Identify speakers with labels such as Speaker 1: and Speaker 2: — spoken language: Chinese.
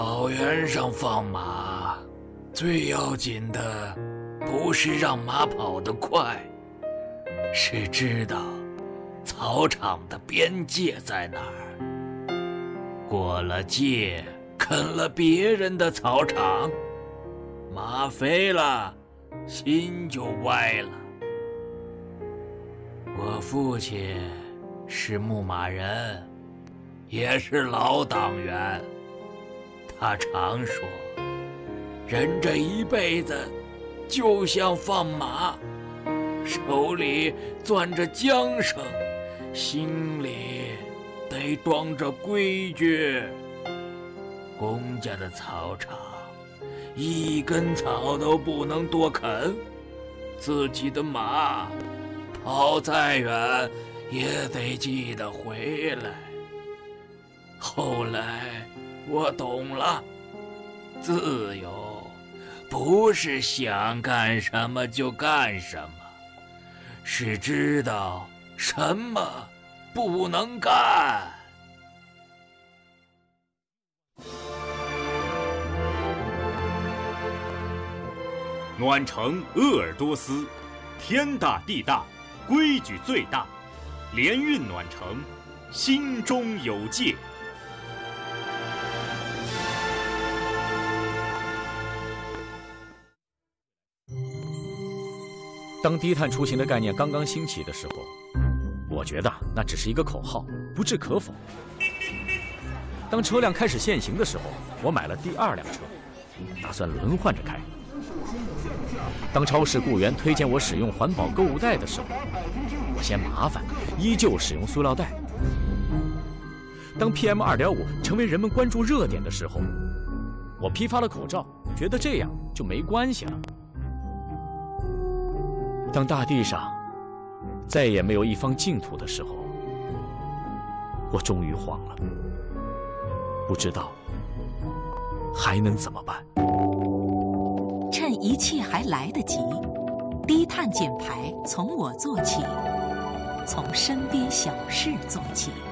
Speaker 1: 草原上放马，最要紧的不是让马跑得快，是知道草场的边界在哪儿。过了界，啃了别人的草场，马肥了，心就歪了。我父亲是牧马人，也是老党员。他常说，人这一辈子就像放马，手里攥着缰绳，心里得装着规矩。公家的草场，一根草都不能多啃，自己的马跑再远也得记得回来。后来我懂了，自由不是想干什么就干什么，是知道什么不能干。
Speaker 2: 暖城鄂尔多斯，天大地大，规矩最大。联运暖城，心中有界。
Speaker 3: 当低碳出行的概念刚刚兴起的时候，我觉得那只是一个口号，不置可否。当车辆开始限行的时候，我买了第2辆车，打算轮换着开。当超市雇员推荐我使用环保购物袋的时候，我嫌麻烦，依旧使用塑料袋。当 PM2.5 成为人们关注热点的时候，我批发了口罩，觉得这样就没关系了。当大地上再也没有一方净土的时候，我终于慌了，不知道还能怎么办。
Speaker 4: 趁一切还来得及，低碳减排从我做起，从身边小事做起。